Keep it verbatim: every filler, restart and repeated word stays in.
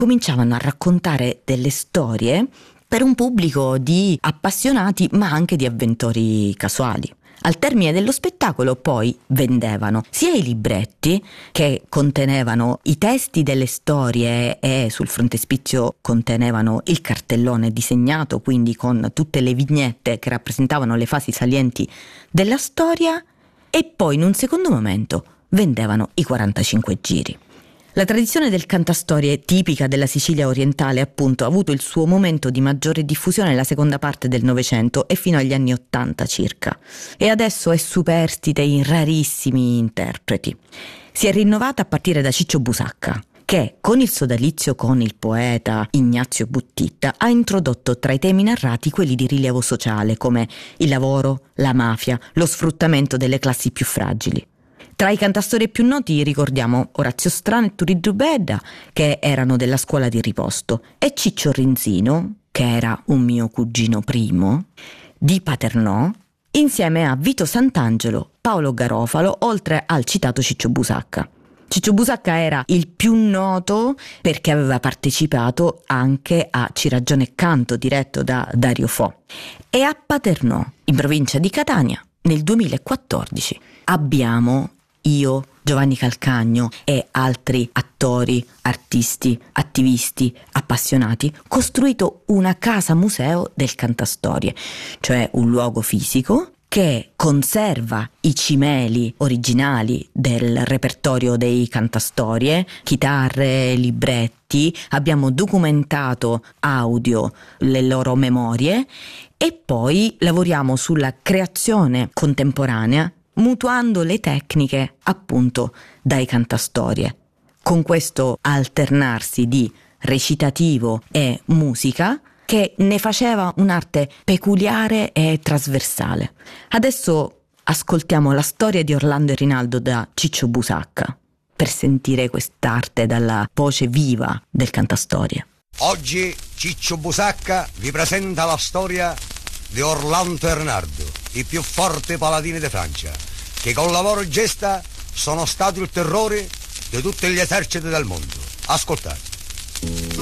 cominciavano a raccontare delle storie per un pubblico di appassionati ma anche di avventori casuali. Al termine dello spettacolo poi vendevano sia i libretti che contenevano i testi delle storie e sul frontespizio contenevano il cartellone disegnato, quindi con tutte le vignette che rappresentavano le fasi salienti della storia, e poi in un secondo momento vendevano i quarantacinque giri. La tradizione del cantastorie tipica della Sicilia orientale, appunto, ha avuto il suo momento di maggiore diffusione nella seconda parte del Novecento e fino agli anni Ottanta circa, e adesso è superstite in rarissimi interpreti. Si è rinnovata a partire da Ciccio Busacca, che con il sodalizio con il poeta Ignazio Buttitta ha introdotto tra i temi narrati quelli di rilievo sociale come il lavoro, la mafia, lo sfruttamento delle classi più fragili. Tra i cantastorie più noti ricordiamo Orazio Strano e Turiddu Bedda, che erano della scuola di Riposto, e Ciccio Rinzino, che era un mio cugino primo, di Paternò, insieme a Vito Sant'Angelo, Paolo Garofalo, oltre al citato Ciccio Busacca. Ciccio Busacca era il più noto perché aveva partecipato anche a Ci ragione canto, diretto da Dario Fo. E a Paternò, in provincia di Catania, nel duemilaquattordici, abbiamo io, Giovanni Calcagno e altri attori, artisti, attivisti, appassionati, costruito una casa museo del cantastorie, cioè un luogo fisico che conserva i cimeli originali del repertorio dei cantastorie, chitarre, libretti, abbiamo documentato audio, le loro memorie e poi lavoriamo sulla creazione contemporanea mutuando le tecniche appunto dai cantastorie. Con questo alternarsi di recitativo e musica che ne faceva un'arte peculiare e trasversale. Adesso ascoltiamo la storia di Orlando e Rinaldo da Ciccio Busacca per sentire quest'arte dalla voce viva del cantastorie. Oggi Ciccio Busacca vi presenta la storia di Orlando e Rinaldo, i più forti paladini di Francia, che con lavoro e gesta sono stati il terrore di tutti gli eserciti del mondo. Ascoltate.